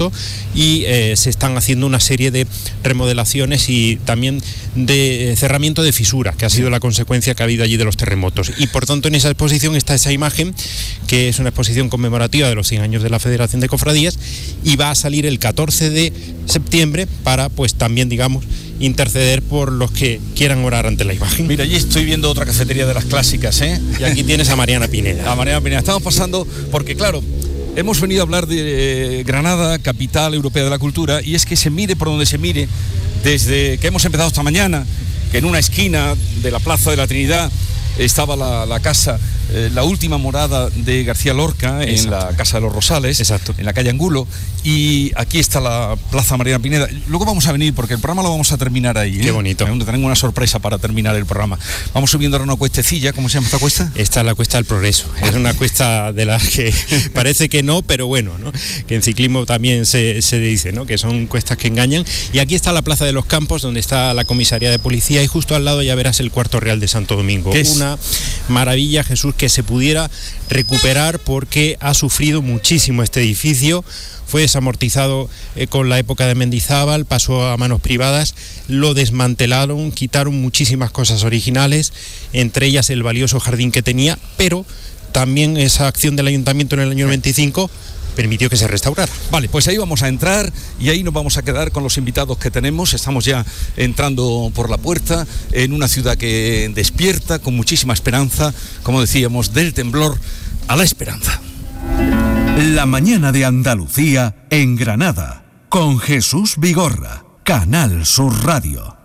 terremoto y se están haciendo una serie de remodelaciones y también de cerramiento de fisuras, que ha sido la consecuencia que ha habido allí de los terremotos. Y por tanto en esa exposición está esa imagen, que es una exposición conmemorativa de los 100 años de la Federación de Cofradías, y va a salir el 14 de septiembre para, pues también, digamos, interceder por los que quieran orar ante la imagen. Mira, allí estoy viendo otra cafetería de las clásicas, ¿eh? Y aquí tienes a Mariana Pineda. A Mariana Pineda. Estamos pasando, porque claro, hemos venido a hablar de Granada, capital europea de la cultura, y es que se mire por donde se mire, desde que hemos empezado esta mañana, que en una esquina de la Plaza de la Trinidad estaba la casa, la última morada de García Lorca. Exacto. En la Casa de los Rosales. Exacto. En la calle Angulo, y aquí está la Plaza Mariana Pineda. Luego vamos a venir, porque el programa lo vamos a terminar ahí, ¿eh? Qué bonito. Tenemos una sorpresa para terminar el programa. Vamos subiendo ahora una cuestecilla. ¿Cómo se llama esta cuesta? Esta es la Cuesta del Progreso. Es una cuesta de las que parece que no, pero bueno, ¿no? Que en ciclismo también se dice, ¿no? Que son cuestas que engañan. Y aquí está la Plaza de los Campos, donde está la comisaría de policía, y justo al lado ya verás el Cuarto Real de Santo Domingo. ¿Qué es? Una maravilla, Jesús, que se pudiera recuperar, porque ha sufrido muchísimo este edificio. Fue desamortizado con la época de Mendizábal, pasó a manos privadas, lo desmantelaron, quitaron muchísimas cosas originales, entre ellas el valioso jardín que tenía, pero también esa acción del ayuntamiento en el año 95 permitió que se restaurara. Vale, pues ahí vamos a entrar y ahí nos vamos a quedar con los invitados que tenemos. Estamos ya entrando por la puerta en una ciudad que despierta con muchísima esperanza, como decíamos, del temblor a la esperanza. La mañana de Andalucía en Granada, con Jesús Vigorra, Canal Sur Radio.